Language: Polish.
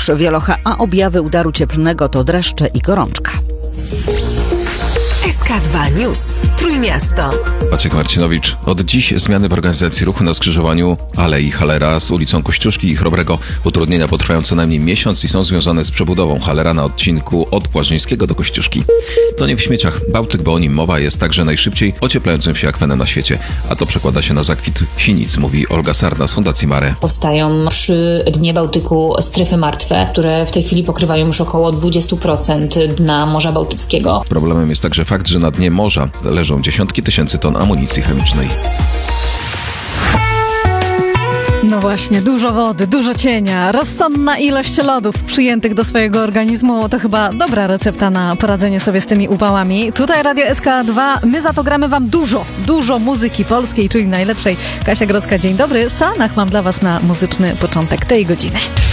Kaszor, Wielocha, a objawy udaru cieplnego to dreszcze i gorączka. SK2 News. Trójmiasto. Maciek Marcinowicz. Od dziś zmiany w organizacji ruchu na skrzyżowaniu Alei Hallera z ulicą Kościuszki i Chrobrego. Utrudnienia potrwają co najmniej miesiąc i są związane z przebudową Hallera na odcinku od Płażyńskiego do Kościuszki. To nie w śmieciach Bałtyk, bo o nim mowa, jest także najszybciej ocieplającym się akwenem na świecie. A to przekłada się na zakwit sinic, mówi Olga Sarna z Fundacji Mare. Powstają przy dnie Bałtyku strefy martwe, które w tej chwili pokrywają już około 20% dna Morza Bałtyckiego. Problemem jest także fakt, że na dnie morza leżą dziesiątki tysięcy ton amunicji chemicznej. No właśnie, dużo wody, dużo cienia, rozsądna ilość lodów przyjętych do swojego organizmu to chyba dobra recepta na poradzenie sobie z tymi upałami. Tutaj Radio SK2, my za to gramy wam dużo muzyki polskiej, czyli najlepszej. Kasia Grodzka, dzień dobry. Sanach mam dla was na muzyczny początek tej godziny.